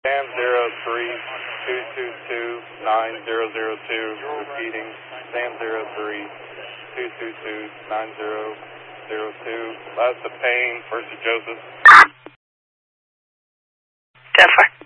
Sam 03-222-9002, repeating, Sam 03-222-9002, last of Payne, first of Joseph. Denver.